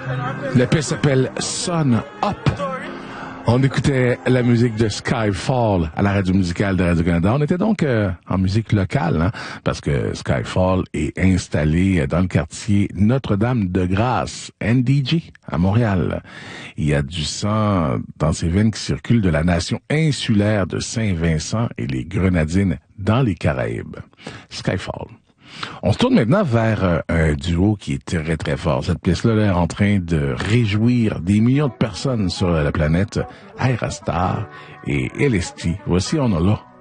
La pièce s'appelle Sun Up. On écoutait la musique de Skyfall à la radio musicale de Radio-Canada. On était donc en musique locale, hein, parce que Skyfall est installé dans le quartier Notre-Dame-de-Grâce, NDG, à Montréal. Il y a du sang dans ces veines qui circulent de la nation insulaire de Saint-Vincent et les Grenadines dans les Caraïbes. Skyfall. On se tourne maintenant vers un duo qui est très très fort. Cette pièce-là est en train de réjouir des millions de personnes sur la planète. Aerostar et LSD. Voici On a là.